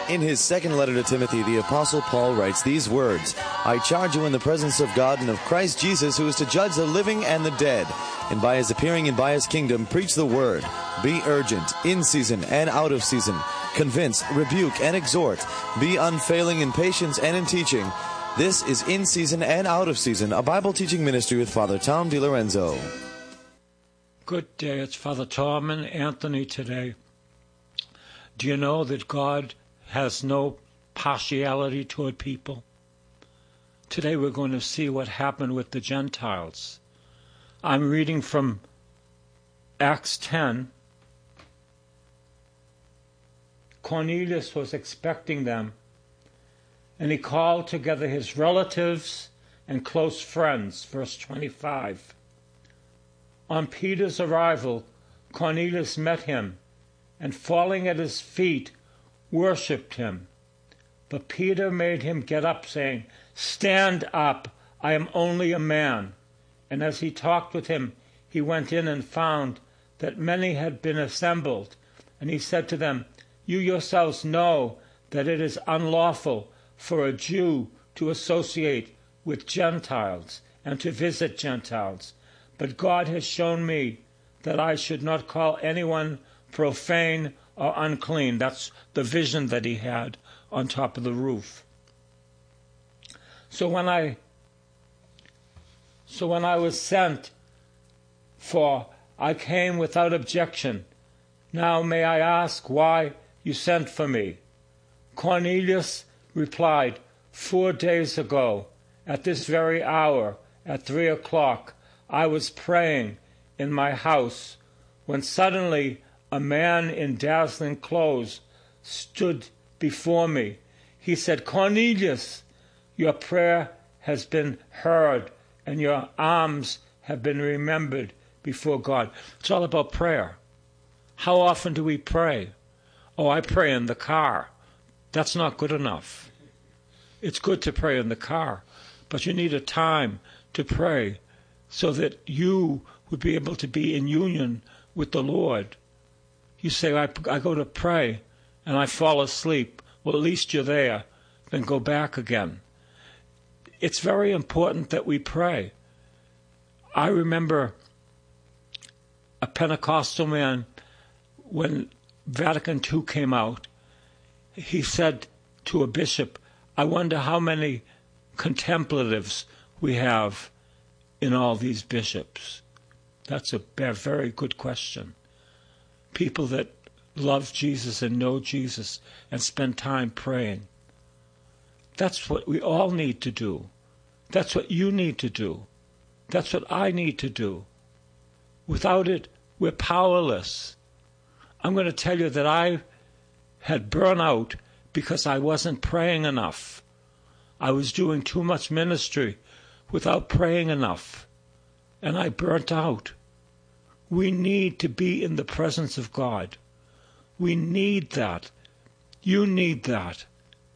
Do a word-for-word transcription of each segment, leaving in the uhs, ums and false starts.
In his second letter to Timothy, the Apostle Paul writes these words, I charge you in the presence of God and of Christ Jesus, who is to judge the living and the dead, and by his appearing and by his kingdom, preach the word. Be urgent, in season and out of season. Convince, rebuke, and exhort. Be unfailing in patience and in teaching. This is In Season and Out of Season, a Bible teaching ministry with Father Tom DiLorenzo. Good day, it's Father Tom and Anthony today. Do you know that God has no partiality toward people? Today we're going to see what happened with the Gentiles. I'm reading from Acts ten. Cornelius was expecting them, and he called together his relatives and close friends. Verse twenty-five. On Peter's arrival, Cornelius met him, and falling at his feet, worshipped him. But Peter made him get up, saying, Stand up, I am only a man. And as he talked with him, he went in and found that many had been assembled. And he said to them, You yourselves know that it is unlawful for a Jew to associate with Gentiles and to visit Gentiles. But God has shown me that I should not call anyone profane or unclean. That's the vision that he had on top of the roof. So when I so when I was sent for, I came without objection. Now may I ask why you sent for me? Cornelius replied, Four days ago, at this very hour, at three o'clock, I was praying in my house, when suddenly a man in dazzling clothes stood before me. He said, Cornelius, your prayer has been heard, and your alms have been remembered before God. It's all about prayer. How often do we pray? Oh, I pray in the car. That's not good enough. It's good to pray in the car, but you need a time to pray so that you would be able to be in union with the Lord. You say, I, I go to pray and I fall asleep. Well, at least you're there. Then go back again. It's very important that we pray. I remember a Pentecostal man, when Vatican Two came out, he said to a bishop, I wonder how many contemplatives we have in all these bishops. That's a very good question. People that love Jesus and know Jesus and spend time praying. That's what we all need to do. That's what you need to do. That's what I need to do. Without it, we're powerless. I'm going to tell you that I had burnout because I wasn't praying enough. I was doing too much ministry without praying enough, and I burnt out. We need to be in the presence of God. We need that. You need that.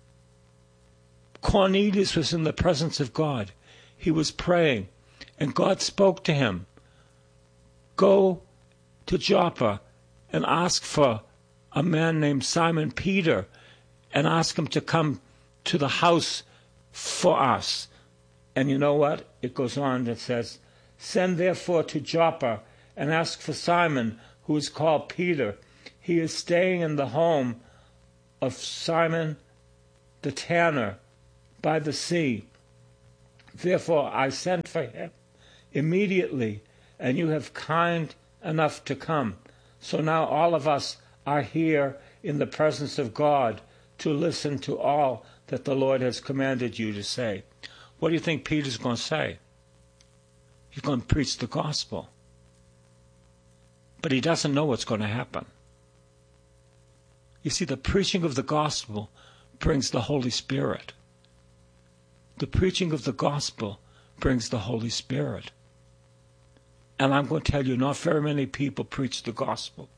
Cornelius was in the presence of God. He was praying, and God spoke to him. Go to Joppa and ask for a man named Simon Peter, and ask him to come to the house for us. And you know what? It goes on, it says, Send therefore to Joppa and ask for Simon, who is called Peter. He is staying in the home of Simon the tanner by the sea. Therefore I sent for him immediately, and you have kind enough to come. So now all of us are here in the presence of God to listen to all that the Lord has commanded you to say. What do you think Peter's going to say? He's going to preach the gospel. But he doesn't know what's going to happen. You see, the preaching of the gospel brings the Holy Spirit. The preaching of the gospel brings the Holy Spirit. And I'm going to tell you, not very many people preach the gospel.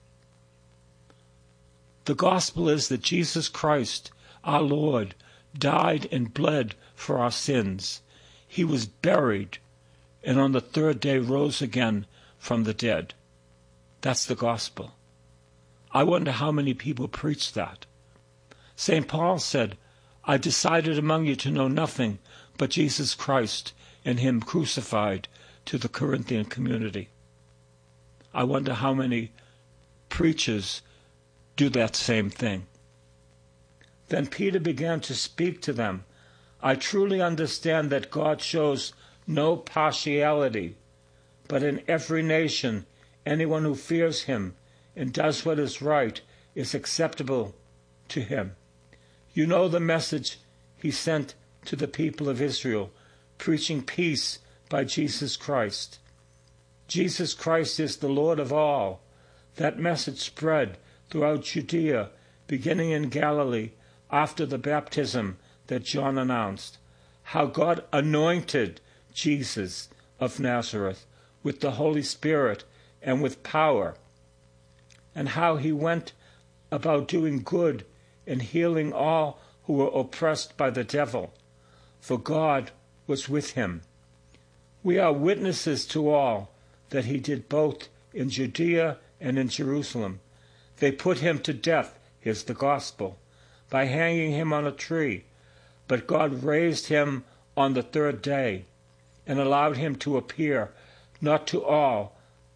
The gospel is that Jesus Christ, our Lord, died and bled for our sins. He was buried, and on the third day rose again from the dead. That's the gospel. I wonder how many people preach that. Saint Paul said, I decided among you to know nothing but Jesus Christ and him crucified, to the Corinthian community. I wonder how many preachers do that same thing. Then Peter began to speak to them. I truly understand that God shows no partiality, but in every nation, anyone who fears him and does what is right is acceptable to him. You know the message he sent to the people of Israel, preaching peace by Jesus Christ. Jesus Christ is the Lord of all. That message spread throughout Judea, beginning in Galilee, after the baptism that John announced, how God anointed Jesus of Nazareth with the Holy Spirit and with power, and how he went about doing good and healing all who were oppressed by the devil, for God was with him. We are witnesses to all that he did both in Judea and in Jerusalem. They put him to death, here's the gospel, by hanging him on a tree. But God raised him on the third day and allowed him to appear, not to all,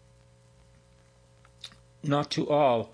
not to all,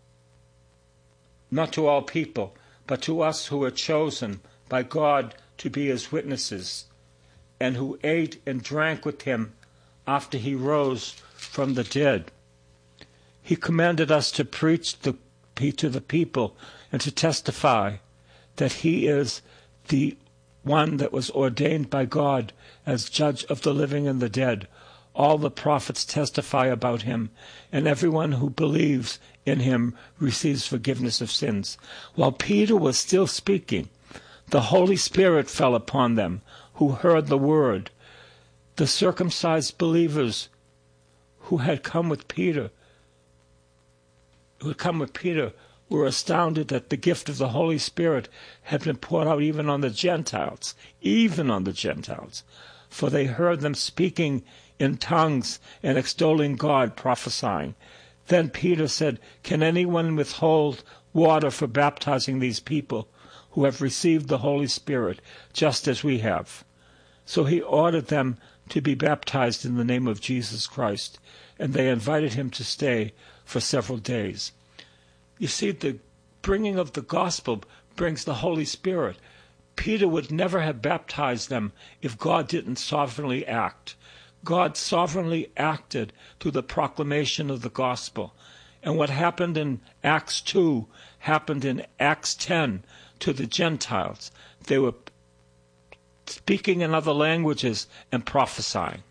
not to all people, but to us who are chosen by God to be his witnesses, and who ate and drank with him after he rose from the dead. He commanded us to preach the, to the people and to testify that he is the one that was ordained by God as judge of the living and the dead. All the prophets testify about him, and everyone who believes in him receives forgiveness of sins. While Peter was still speaking, the Holy Spirit fell upon them who heard the word. The circumcised believers who had come with Peter, who had come with Peter, were astounded that the gift of the Holy Spirit had been poured out even on the Gentiles, even on the Gentiles, for they heard them speaking in tongues and extolling God, prophesying. Then Peter said, can anyone withhold water for baptizing these people who have received the Holy Spirit, just as we have? So he ordered them to be baptized in the name of Jesus Christ, and they invited him to stay for several days. You see, the bringing of the gospel brings the Holy Spirit. Peter would never have baptized them if God didn't sovereignly act. God sovereignly acted through the proclamation of the gospel. And what happened in Acts two happened in Acts ten to the Gentiles. They were speaking in other languages and prophesying.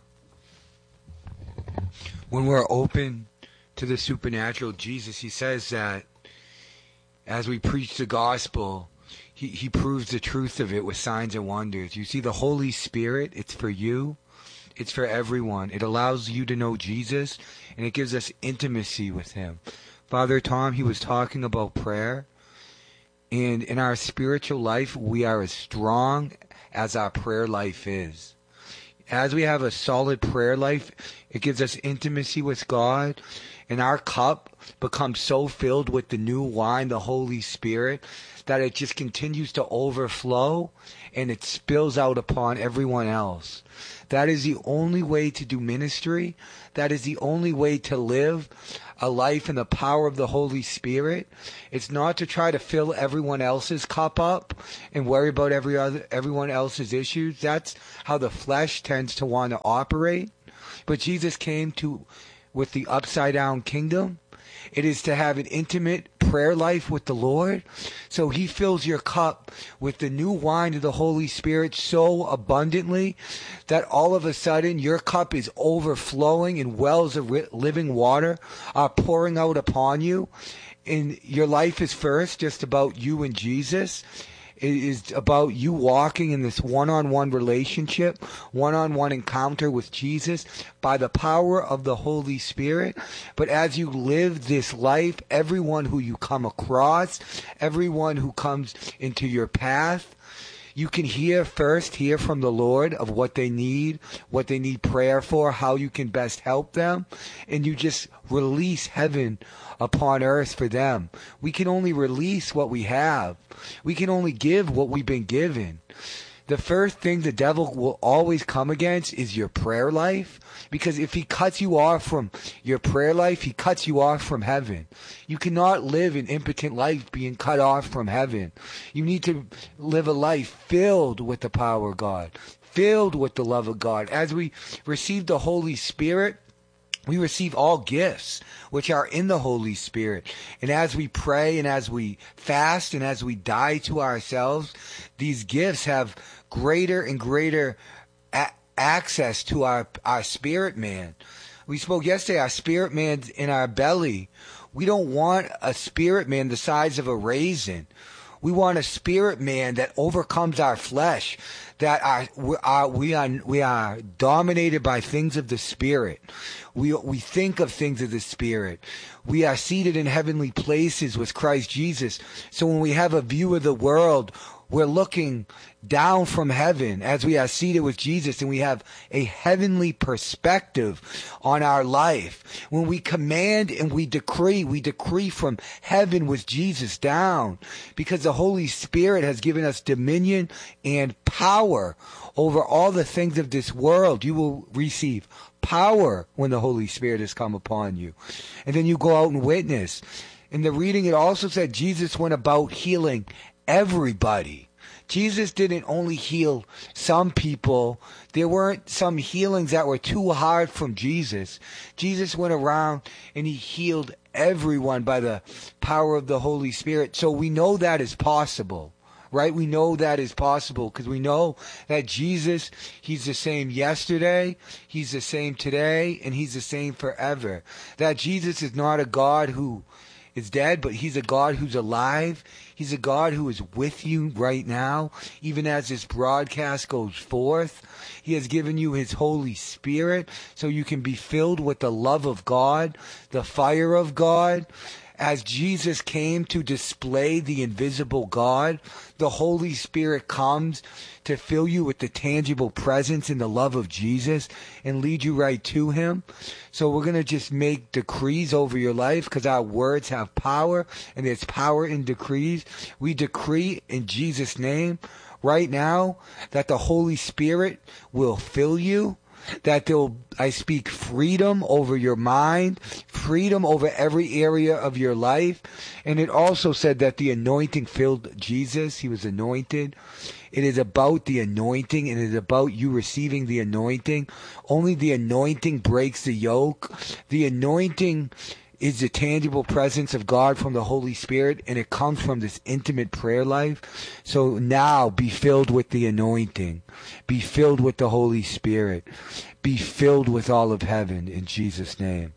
When we're open to the supernatural, Jesus, he says that as we preach the gospel, he, he proves the truth of it with signs and wonders. You see, the Holy Spirit, it's for you. It's for everyone. It allows you to know Jesus, and it gives us intimacy with him. Father Tom, he was talking about prayer. And in our spiritual life, we are as strong as our prayer life is. As we have a solid prayer life, it gives us intimacy with God, and our cup becomes so filled with the new wine, the Holy Spirit, that it just continues to overflow and it spills out upon everyone else. That is the only way to do ministry. That is the only way to live a life in the power of the Holy Spirit. It's not to try to fill everyone else's cup up and worry about every other everyone else's issues. That's how the flesh tends to want to operate. But Jesus came to with the upside down kingdom. It is to have an intimate prayer life with the Lord. So he fills your cup with the new wine of the Holy Spirit so abundantly that all of a sudden your cup is overflowing and wells of living water are pouring out upon you. And your life is first just about you and Jesus. It is about you walking in this one-on-one relationship, one-on-one encounter with Jesus by the power of the Holy Spirit. But as you live this life, everyone who you come across, everyone who comes into your path, You can hear first, hear from the Lord of what they need, what they need prayer for, how you can best help them, and you just release heaven upon earth for them. We can only release what we have. We can only give what we've been given. The first thing the devil will always come against is your prayer life, because if he cuts you off from your prayer life, he cuts you off from heaven. You cannot live an impotent life being cut off from heaven. You need to live a life filled with the power of God, filled with the love of God. As we receive the Holy Spirit, we receive all gifts which are in the Holy Spirit. And as we pray and as we fast and as we die to ourselves, these gifts have greater and greater a- access to our, our spirit man. We spoke yesterday, our spirit man's in our belly. We don't want a spirit man the size of a raisin. We want a spirit man that overcomes our flesh, that are, we are, we are, we are dominated by things of the Spirit. We, we think of things of the Spirit. We are seated in heavenly places with Christ Jesus. So when we have a view of the world, we're looking down from heaven as we are seated with Jesus, and we have a heavenly perspective on our life. When we command and we decree, we decree from heaven with Jesus down, because the Holy Spirit has given us dominion and power over all the things of this world. You will receive power when the Holy Spirit has come upon you. And then you go out and witness. In the reading, it also said Jesus went about healing everybody. Jesus didn't only heal some people. There weren't some healings that were too hard from Jesus. Jesus went around and he healed everyone by the power of the Holy Spirit. So we know that is possible, right? We know that is possible because we know that Jesus, he's the same yesterday, he's the same today, and he's the same forever. That Jesus is not a God who is dead, but he's a God who's alive. He's a God who is with you right now, even as this broadcast goes forth. He has given you his Holy Spirit so you can be filled with the love of God, the fire of God. As Jesus came to display the invisible God, the Holy Spirit comes to fill you with the tangible presence and the love of Jesus and lead you right to him. So we're going to just make decrees over your life because our words have power, and there's power in decrees. We decree in Jesus' name right now that the Holy Spirit will fill you, that there I speak freedom over your mind, freedom over every area of your life. And it also said that the anointing filled Jesus. He was anointed. It is about the anointing, and it is about you receiving the anointing. Only the anointing breaks the yoke. The anointing is the tangible presence of God from the Holy Spirit, and it comes from this intimate prayer life. So now be filled with the anointing. Be filled with the Holy Spirit. Be filled with all of heaven in Jesus' name.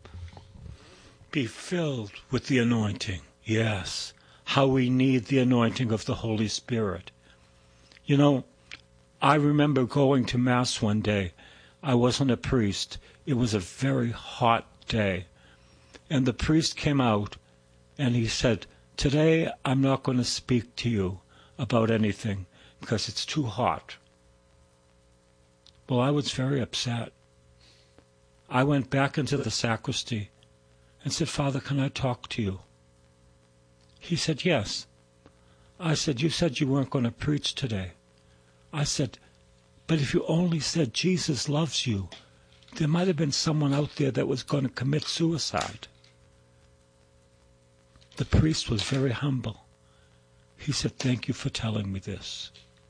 Be filled with the anointing. Yes. How we need the anointing of the Holy Spirit. You know, I remember going to Mass one day. I wasn't a priest. It was a very hot day. And the priest came out and he said, "Today I'm not going to speak to you about anything because it's too hot." Well, I was very upset. I went back into the sacristy and said, "Father, can I talk to you?" He said, "Yes." I said, "You said you weren't going to preach today." I said, "But if you only said Jesus loves you, there might have been someone out there that was going to commit suicide." The priest was very humble. He said, "Thank you for telling me this."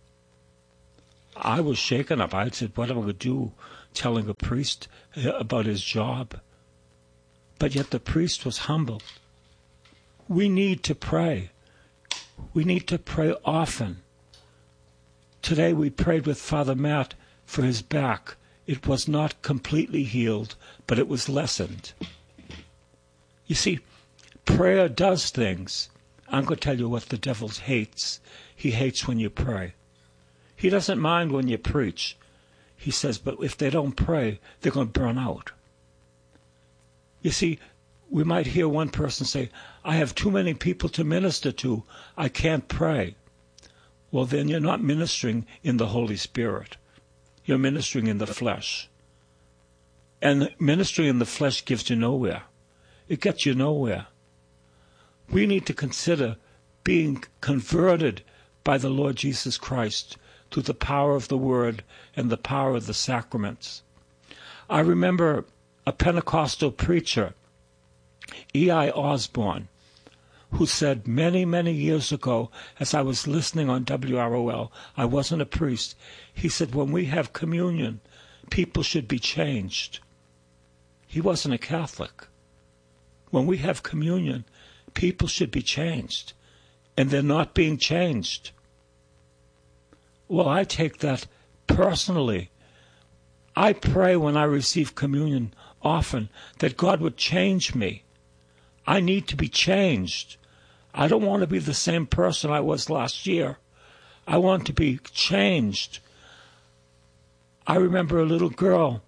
I was shaken up. I said, "What am I going to do telling a priest about his job?" But yet the priest was humble. We need to pray. We need to pray often. Today we prayed with Father Matt for his back. It was not completely healed, but it was lessened. You see, prayer does things. I'm going to tell you what the devil hates. He hates when you pray. He doesn't mind when you preach. He says, but if they don't pray, they're going to burn out. You see, we might hear one person say, "I have too many people to minister to. I can't pray." well, then you're not ministering in the Holy Spirit. You're ministering in the flesh. And ministering in the flesh gives you nowhere. It gets you nowhere. We need to consider being converted by the Lord Jesus Christ through the power of the Word and the power of the sacraments. I remember a Pentecostal preacher, E I Osborne, who said many, many years ago, as I was listening on W R O L, I wasn't a priest, he said, when we have communion, people should be changed. He wasn't a Catholic. When we have communion, people should be changed, and they're not being changed. Well, I take that personally. I pray when I receive communion often that God would change me. I need to be changed. I don't want to be the same person I was last year. I want to be changed. I remember a little girl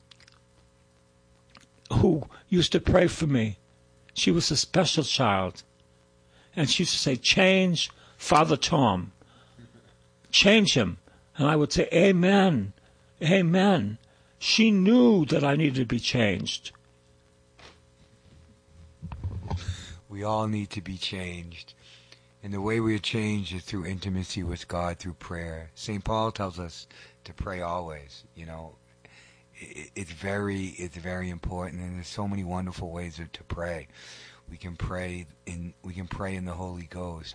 who used to pray for me. She was a special child. And she used to say, change Father Tom. Change him. And I would say, amen, amen. She knew that I needed to be changed. We all need to be changed. And the way we are changed is through intimacy with God, through prayer. Saint Paul tells us to pray always. You know, it, it's very, it's very important. And there's so many wonderful ways to pray. We can pray in we can pray in the Holy Ghost.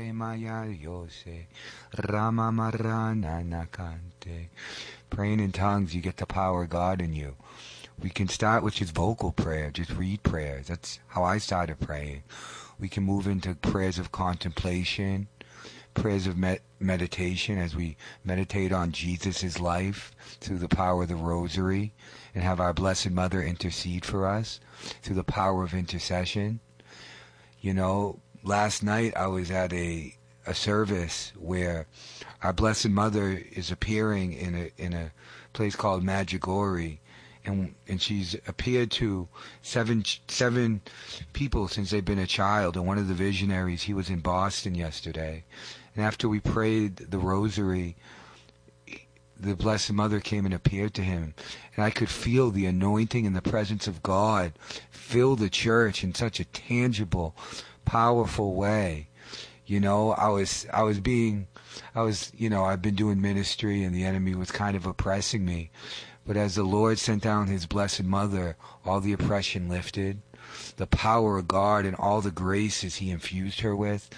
Praying in tongues, you get the power of God in you. We can start with just vocal prayer, just read prayers. That's how I started praying. We can move into prayers of contemplation, prayers of med- meditation as we meditate on Jesus' life through the power of the rosary, and have our Blessed Mother intercede for us through the power of intercession. You know, last night I was at a a service where our Blessed Mother is appearing in a in a place called Medjugorje, and and she's appeared to seven seven people since they've been a child. And one of the visionaries, he was in Boston yesterday, and after we prayed the rosary, the Blessed Mother came and appeared to him, and I could feel the anointing and the presence of God fill the church in such a tangible, powerful way. You know, I was, I was being, I was, you know, I've been doing ministry, and the enemy was kind of oppressing me, but as the Lord sent down His Blessed Mother, all the oppression lifted, the power of God and all the graces He infused her with,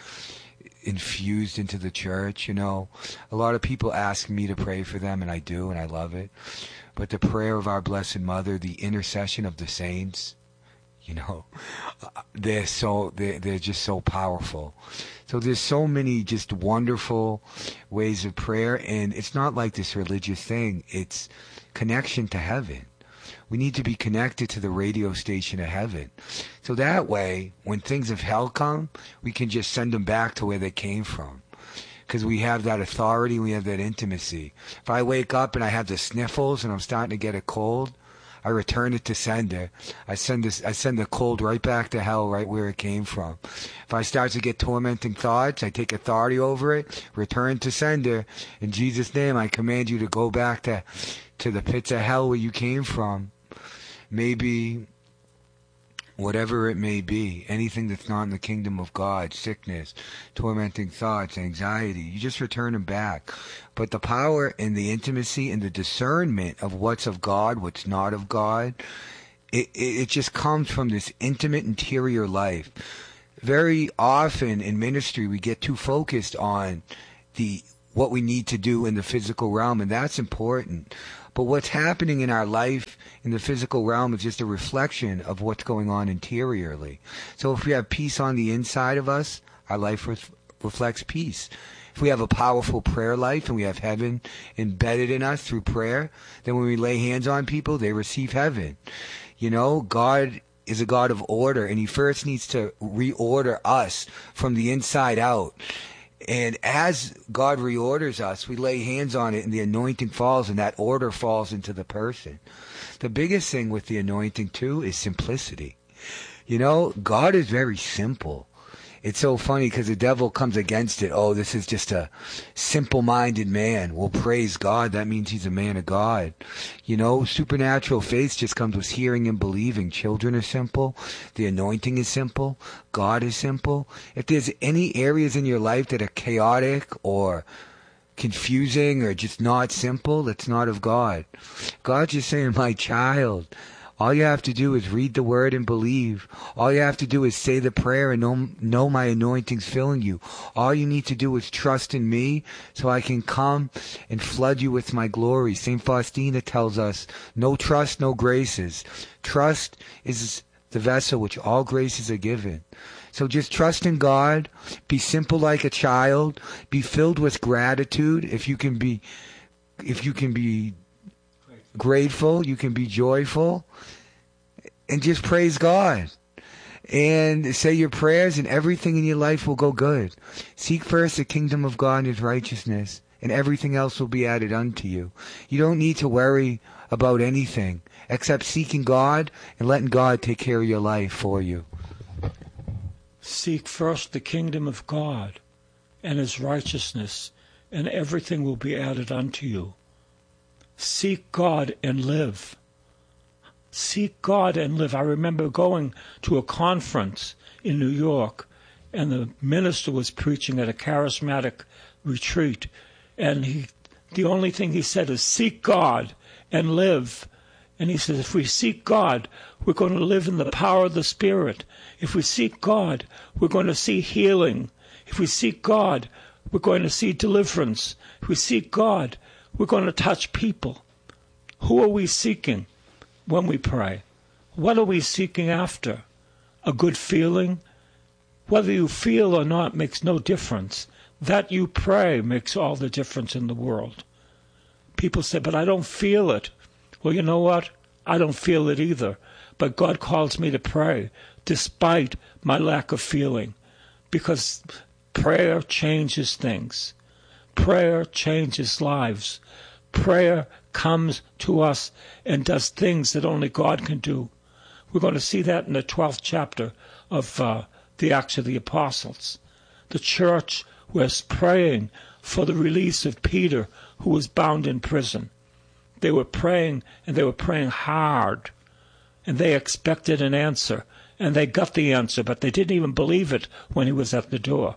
infused into the church. You know, a lot of people ask me to pray for them, and I do, and I love it. But the prayer of our Blessed Mother, the intercession of the saints, you know, they're so they're, they're just so powerful. So there's so many just wonderful ways of prayer, and it's not like this religious thing. It's connection to heaven. We need to be connected to the radio station of heaven. So that way, when things of hell come, we can just send them back to where they came from. Because we have that authority, we have that intimacy. If I wake up and I have the sniffles and I'm starting to get a cold, I return it to sender. I send this, I send the cold right back to hell, right where it came from. If I start to get tormenting thoughts, I take authority over it, return to sender. In Jesus' name, I command you to go back to, to the pits of hell where you came from. Maybe whatever it may be, anything that's not in the kingdom of God, sickness, tormenting thoughts, anxiety, you just return them back. But the power and the intimacy and the discernment of what's of God, what's not of God, it, it, it just comes from this intimate interior life. Very often in ministry, we get too focused on the what we need to do in the physical realm, and that's important. But what's happening in our life in the physical realm is just a reflection of what's going on interiorly. So if we have peace on the inside of us, our life re- reflects peace. If we have a powerful prayer life and we have heaven embedded in us through prayer, then when we lay hands on people, they receive heaven. You know, God is a God of order, and He first needs to reorder us from the inside out. And as God reorders us, we lay hands on it and the anointing falls, and that order falls into the person. The biggest thing with the anointing too is simplicity. You know, God is very simple. it's so funny because the devil comes against it. Oh, this is just a simple-minded man. Well, praise God. That means he's a man of God. You know, supernatural faith just comes with hearing and believing. Children are simple. The anointing is simple. God is simple. If there's any areas in your life that are chaotic or confusing or just not simple, that's not of God. God's just saying, my child, all you have to do is read the word and believe. All you have to do is say the prayer and know, know my anointing's filling you. All you need to do is trust in me so I can come and flood you with my glory. Saint Faustina tells us, no trust, no graces. Trust is the vessel which all graces are given. So just trust in God. Be simple like a child. Be filled with gratitude. If you can be, if you can be grateful, you can be joyful, and just praise God and say your prayers, and everything in your life will go good. Seek first the kingdom of God and his righteousness, and everything else will be added unto you. You don't need to worry about anything except seeking God and letting God take care of your life for you. Seek first the kingdom of God and his righteousness, and everything will be added unto you. Seek God and live. Seek God and live. I remember going to a conference in New York, and the minister was preaching at a charismatic retreat, and he, the only thing he said is, seek God and live. And he says, if we seek God, we're going to live in the power of the Spirit. If we seek God, we're going to see healing. If we seek God, we're going to see deliverance. If we seek God, we're going to touch people. Who are we seeking when we pray? What are we seeking after? A good feeling? Whether you feel or not makes no difference. That you pray makes all the difference in the world. People say, but I don't feel it. Well, you know what? I don't feel it either. But God calls me to pray despite my lack of feeling, because prayer changes things. Prayer changes lives. Prayer comes to us and does things that only God can do. We're going to see that in the twelfth chapter of uh, the Acts of the Apostles. The church was praying for the release of Peter, who was bound in prison. They were praying, and they were praying hard, and they expected an answer, and they got the answer, but they didn't even believe it when he was at the door.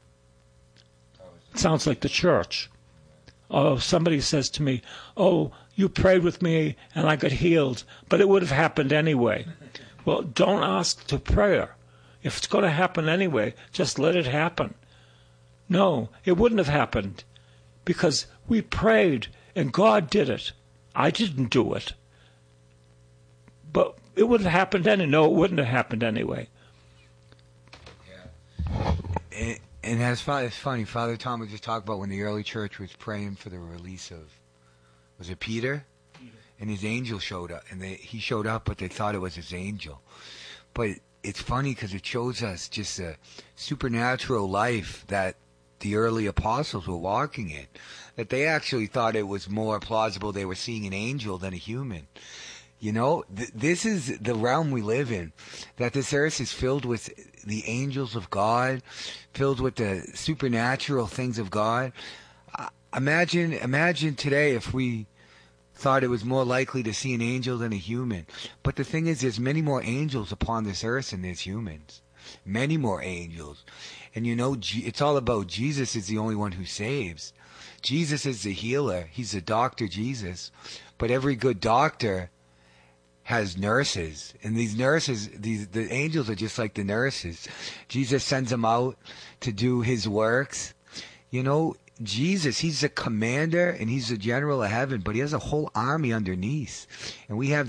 It sounds like the church. Oh, somebody says to me, oh, you prayed with me and I got healed, but it would have happened anyway. Well, don't ask to prayer. If it's going to happen anyway, just let it happen. No, it wouldn't have happened because we prayed and God did it. I didn't do it. But it would have happened anyway. No, it wouldn't have happened anyway. Yeah. And, and that's funny, it's funny. Father Thomas just talked about when the early church was praying for the release of, was it Peter? Peter. And his angel showed up. And they, he showed up, but they thought it was his angel. But it's funny because it shows us just a supernatural life that the early apostles were walking in. That they actually thought it was more plausible they were seeing an angel than a human. You know, th- this is the realm we live in. That this earth is filled with the angels of God, filled with the supernatural things of God. Uh, imagine, imagine today if we thought it was more likely to see an angel than a human. But the thing is, there's many more angels upon this earth than there's humans. Many more angels. And you know, it's all about Jesus is the only one who saves. Jesus is the healer. He's the doctor, Jesus. But every good doctor has nurses. And these nurses, these the angels are just like the nurses. Jesus sends them out to do his works. You know, Jesus, he's the commander and he's the general of heaven, but he has a whole army underneath. And we have